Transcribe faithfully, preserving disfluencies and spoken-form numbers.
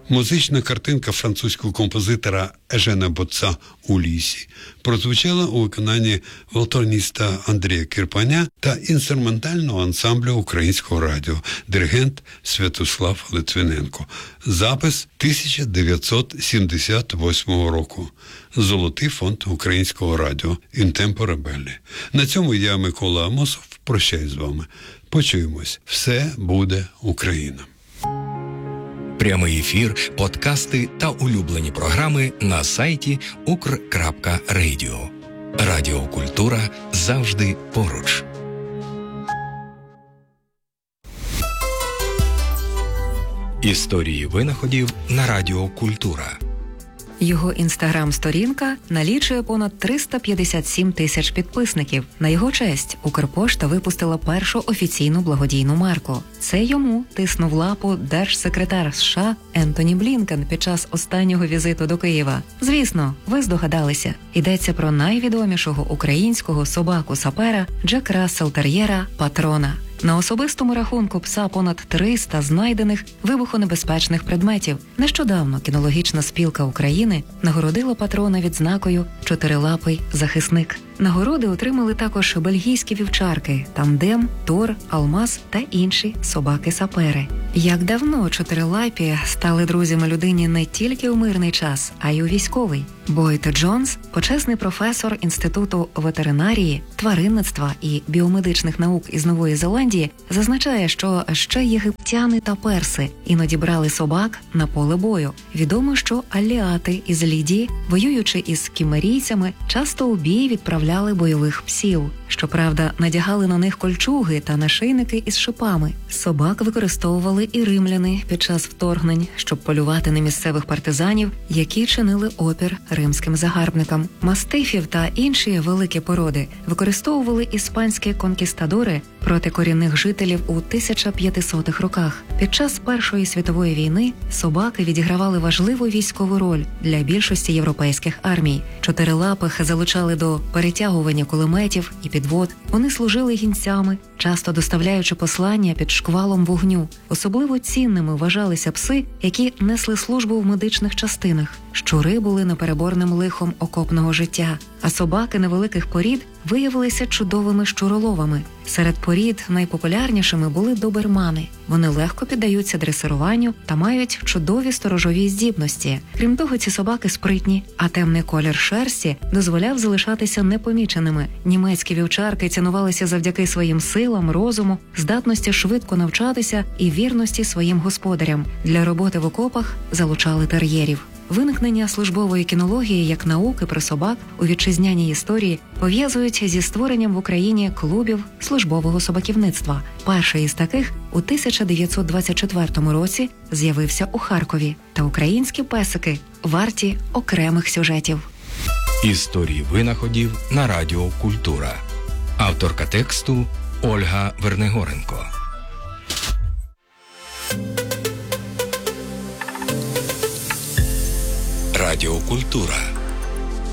Музична картинка французького композитора Ежена Боца «У лісі» прозвучала у виконанні валторніста Андрія Кірпаня та інструментального ансамблю Українського радіо, диригент Святослав Литвиненко. Запис тисяча дев'ятсот сімдесят восьмого року. Золотий фонд Українського радіо «In Tempore Belli». На цьому я, Микола Амосов, прощаюсь з вами. Почуємось. Все буде Україна. Прямий ефір, подкасти та улюблені програми на сайті укр крапка радіо. Радіокультура завжди поруч. Історії винаходів на Радіо Культура. Його інстаграм-сторінка налічує понад триста п'ятдесят сім тисяч підписників. На його честь Укрпошта випустила першу офіційну благодійну марку. Це йому тиснув лапу держсекретар США Ентоні Блінкен під час останнього візиту до Києва. Звісно, ви здогадалися. Йдеться про найвідомішого українського собаку-сапера Джек Рассел Тер'єра Патрона. На особистому рахунку пса понад триста знайдених вибухонебезпечних предметів. Нещодавно кінологічна спілка України нагородила Патрона відзнакою «Чотирилапий захисник». Нагороди отримали також бельгійські вівчарки – Тандем, Тор, Алмаз та інші собаки-сапери. Як давно чотирилапі стали друзями людині не тільки у мирний час, а й у військовий. Бойд Джонс, почесний професор Інституту ветеринарії, тваринництва і біомедичних наук із Нової Зеландії, зазначає, що ще єгиптяни та перси іноді брали собак на поле бою. Відомо, що аліати із Лідії, воюючи із кімерійцями, часто у бій відправляли бойових псів. Щоправда, надягали на них кольчуги та нашийники із шипами. Собак використовували і римляни під час вторгнень, щоб полювати на місцевих партизанів, які чинили опір римським загарбникам. Мастифів та інші великі породи використовували іспанські конкістадори проти корінних жителів у тисяча п'ятисотих роках. Під час Першої світової війни собаки відігравали важливу військову роль для більшості європейських армій. Чотирилапих залучали до перетягування кулеметів і підвод. Вони служили гінцями, часто доставляючи послання під шквалом вогню. Особливо цінними вважалися пси, які несли службу в медичних частинах. Щури були непереборним лихом окопного життя, а собаки невеликих порід виявилися чудовими щуроловами. Серед порід найпопулярнішими були добермани. Вони легко піддаються дресируванню та мають чудові сторожові здібності. Крім того, ці собаки спритні, а темний колір шерсті дозволяв залишатися непоміченими. Німецькі вівчарки цінувалися завдяки своїм силам, розуму, здатності швидко навчатися і вірності своїм господарям. Для роботи в окопах залучали тер'єрів. Виникнення службової кінології як науки про собак у вітчизняній історії пов'язують зі створенням в Україні клубів службового собаківництва. Перший із таких у тисяча дев'ятсот двадцять четвертому році з'явився у Харкові. Та українські песики варті окремих сюжетів. Історії винаходів на Радіо Культура. Авторка тексту Ольга Вернигоренко. Радіокультура.